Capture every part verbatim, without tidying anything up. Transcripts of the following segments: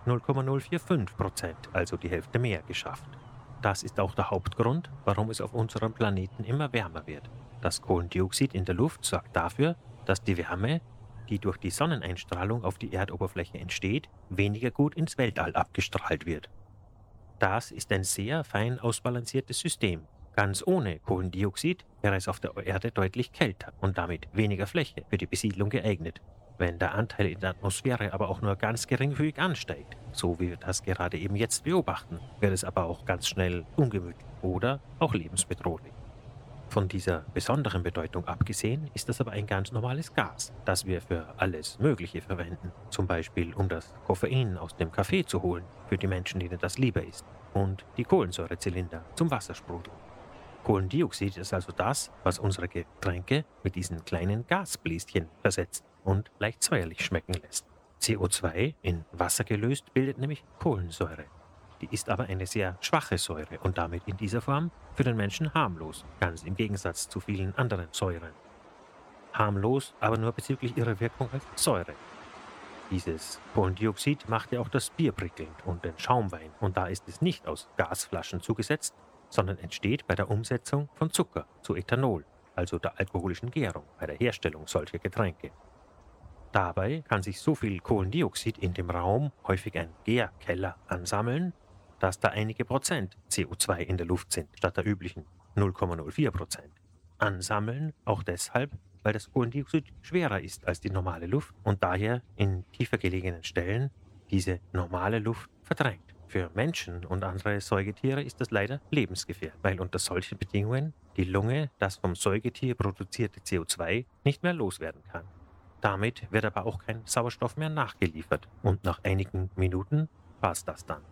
null Komma null fünfundvierzig Prozent, also die Hälfte mehr, geschafft. Das ist auch der Hauptgrund, warum es auf unserem Planeten immer wärmer wird. Das Kohlendioxid in der Luft sorgt dafür, dass die Wärme, die durch die Sonneneinstrahlung auf die Erdoberfläche entsteht, weniger gut ins Weltall abgestrahlt wird. Das ist ein sehr fein ausbalanciertes System. Ganz ohne Kohlendioxid wäre es auf der Erde deutlich kälter und damit weniger Fläche für die Besiedlung geeignet. Wenn der Anteil in der Atmosphäre aber auch nur ganz geringfügig ansteigt, so wie wir das gerade eben jetzt beobachten, wird es aber auch ganz schnell ungemütlich oder auch lebensbedrohlich. Von dieser besonderen Bedeutung abgesehen ist das aber ein ganz normales Gas, das wir für alles Mögliche verwenden. Zum Beispiel, um das Koffein aus dem Kaffee zu holen, für die Menschen, denen das lieber ist, und die Kohlensäurezylinder zum Wassersprudeln. Kohlendioxid ist also das, was unsere Getränke mit diesen kleinen Gasbläschen versetzt und leicht säuerlich schmecken lässt. C O zwei in Wasser gelöst bildet nämlich Kohlensäure. Die ist aber eine sehr schwache Säure und damit in dieser Form für den Menschen harmlos, ganz im Gegensatz zu vielen anderen Säuren. Harmlos, aber nur bezüglich ihrer Wirkung als Säure. Dieses Kohlendioxid macht ja auch das Bier prickelnd und den Schaumwein, und da ist es nicht aus Gasflaschen zugesetzt, sondern entsteht bei der Umsetzung von Zucker zu Ethanol, also der alkoholischen Gärung, bei der Herstellung solcher Getränke. Dabei kann sich so viel Kohlendioxid in dem Raum, häufig ein Gärkeller, ansammeln, dass da einige Prozent C O zwei in der Luft sind, statt der üblichen null Komma null vier Prozent. Ansammeln auch deshalb, weil das Kohlendioxid schwerer ist als die normale Luft und daher in tiefer gelegenen Stellen diese normale Luft verdrängt. Für Menschen und andere Säugetiere ist das leider lebensgefährlich, weil unter solchen Bedingungen die Lunge das vom Säugetier produzierte C O zwei nicht mehr loswerden kann. Damit wird aber auch kein Sauerstoff mehr nachgeliefert und nach einigen Minuten war es das dann.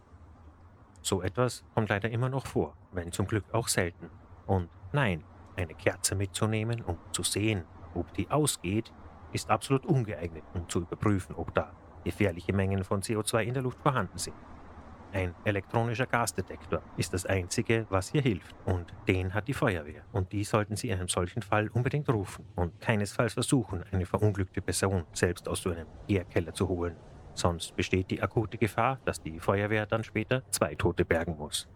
So etwas kommt leider immer noch vor, wenn zum Glück auch selten. Und nein, eine Kerze mitzunehmen, um zu sehen, ob die ausgeht, ist absolut ungeeignet, um zu überprüfen, ob da gefährliche Mengen von C O zwei in der Luft vorhanden sind. Ein elektronischer Gasdetektor ist das Einzige, was hier hilft, und den hat die Feuerwehr. Und die sollten Sie in einem solchen Fall unbedingt rufen und keinesfalls versuchen, eine verunglückte Person selbst aus so einem Gärkeller zu holen. Sonst besteht die akute Gefahr, dass die Feuerwehr dann später zwei Tote bergen muss.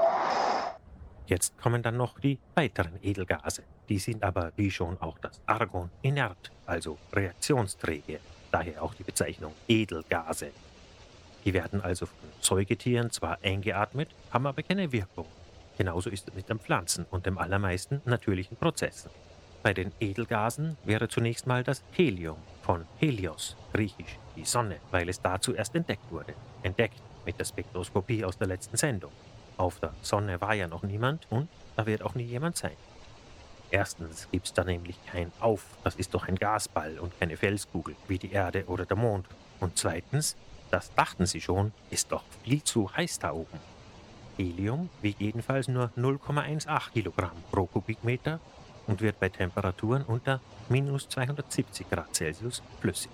Jetzt kommen dann noch die weiteren Edelgase. Die sind aber, wie schon auch das Argon, inert, also reaktionsträge. Daher auch die Bezeichnung Edelgase. Die werden also von Säugetieren zwar eingeatmet, haben aber keine Wirkung. Genauso ist es mit den Pflanzen und den allermeisten natürlichen Prozessen. Bei den Edelgasen wäre zunächst mal das Helium von Helios, griechisch die Sonne, weil es da zuerst entdeckt wurde. Entdeckt mit der Spektroskopie aus der letzten Sendung. Auf der Sonne war ja noch niemand und da wird auch nie jemand sein. Erstens gibt es da nämlich kein Auf, das ist doch ein Gasball und keine Felskugel wie die Erde oder der Mond. Und zweitens, das dachten sie schon, ist doch viel zu heiß da oben. Helium wiegt jedenfalls nur null Komma achtzehn Kilogramm pro Kubikmeter und wird bei Temperaturen unter minus zweihundertsiebzig Grad Celsius flüssig.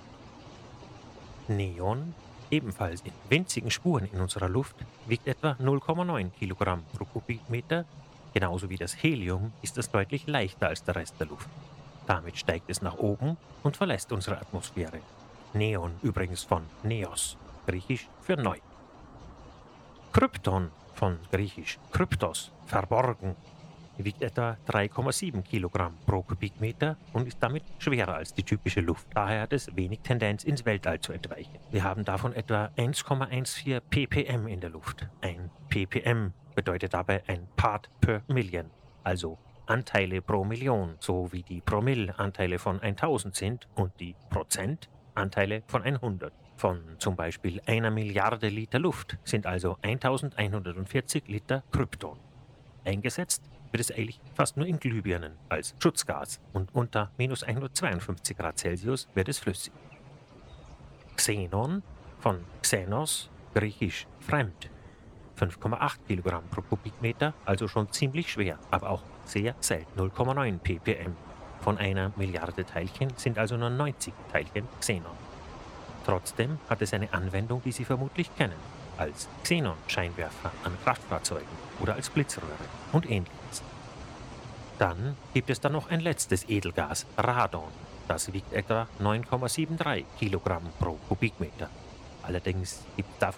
Neon, ebenfalls in winzigen Spuren in unserer Luft, wiegt etwa null Komma neun Kilogramm pro Kubikmeter. Genauso wie das Helium ist es deutlich leichter als der Rest der Luft. Damit steigt es nach oben und verlässt unsere Atmosphäre. Neon übrigens von Neos, griechisch für neu. Krypton von griechisch Kryptos, verborgen, wiegt etwa drei Komma sieben Kilogramm pro Kubikmeter und ist damit schwerer als die typische Luft. Daher hat es wenig Tendenz, ins Weltall zu entweichen. Wir haben davon etwa eins Komma vierzehn ppm in der Luft. Ein ppm bedeutet dabei ein Part per Million, also Anteile pro Million, so wie die Promille-Anteile von tausend sind und die Prozent-Anteile von hundert. Von zum Beispiel einer Milliarde Liter Luft sind also eintausendeinhundertvierzig Liter Krypton. Eingesetzt wird es eigentlich fast nur in Glühbirnen als Schutzgas und unter minus hundertzweiundfünfzig Grad Celsius wird es flüssig. Xenon von Xenos, griechisch fremd, fünf Komma acht Kilogramm pro Kubikmeter, also schon ziemlich schwer, aber auch sehr selten, null Komma neun ppm. Von einer Milliarde Teilchen sind also nur neunzig Teilchen Xenon. Trotzdem hat es eine Anwendung, die Sie vermutlich kennen, als Xenon-Scheinwerfer an Kraftfahrzeugen oder als Blitzröhre und ähnliches. Dann gibt es dann noch ein letztes Edelgas, Radon. Das wiegt etwa neun Komma drei sieben Kilogramm pro Kubikmeter. Allerdings gibt es davon